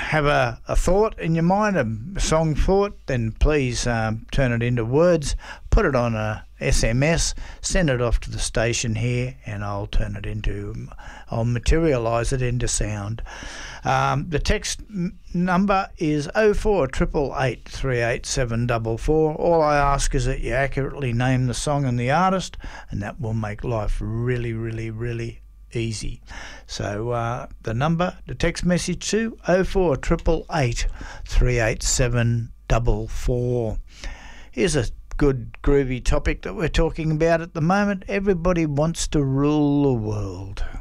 have a thought in your mind, a song thought, then please turn it into words, put it on a SMS, send it off to the station here, and I'll materialise it into sound. The text number is 0488 38744. All I ask is that you accurately name the song and the artist, and that will make life really, really, really easy. So the text message to 0488 38744. Here's a good groovy topic that we're talking about at the moment. Everybody wants to rule the world.